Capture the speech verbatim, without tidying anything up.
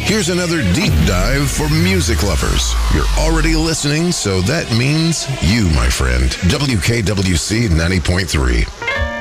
Here's another deep dive for music lovers. You're already listening, so that means you, my friend. W K W C ninety point three.